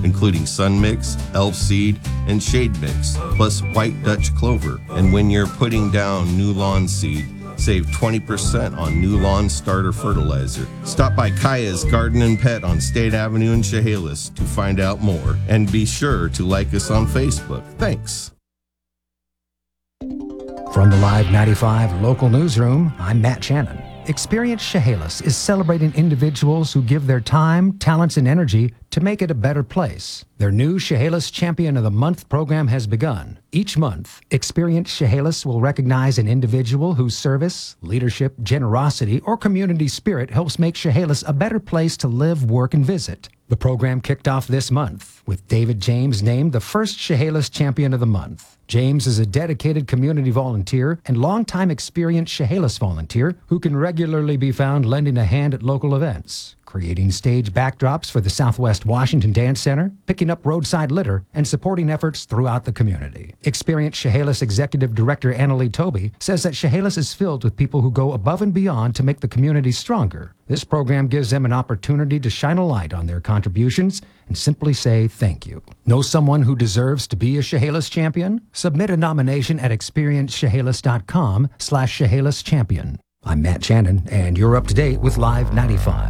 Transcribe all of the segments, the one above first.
including Sun Mix, Elf Seed, and Shade Mix, plus White Dutch Clover. And when you're putting down new lawn seed, save 20% on new lawn starter fertilizer. Stop by Kaya's Garden and Pet on State Avenue in Chehalis to find out more. And be sure to like us on Facebook. Thanks. From the Live 95 local newsroom, I'm Matt Shannon. Experience Chehalis is celebrating individuals who give their time, talents, and energy to make it a better place. Their new Chehalis Champion of the Month program has begun. Each month, Experience Chehalis will recognize an individual whose service, leadership, generosity, or community spirit helps make Chehalis a better place to live, work, and visit. The program kicked off this month, with David James named the first Chehalis Champion of the Month. James is a dedicated community volunteer and longtime experienced Chehalis volunteer who can regularly be found lending a hand at local events, creating stage backdrops for the Southwest Washington Dance Center, picking up roadside litter, and supporting efforts throughout the community. Experienced Chehalis Executive Director Annalie Toby says that Chehalis is filled with people who go above and beyond to make the community stronger. This program gives them an opportunity to shine a light on their contributions and simply say thank you. Know someone who deserves to be a Chehalis champion? Submit a nomination at experiencechehalis.com/Chehalis champion. I'm Matt Shannon, and you're up to date with Live 95.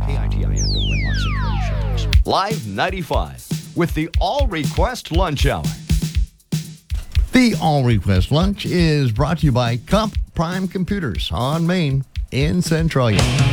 Live 95 with the All Request Lunch Hour. The All Request Lunch is brought to you by Comp Prime Computers on Main in Centralia.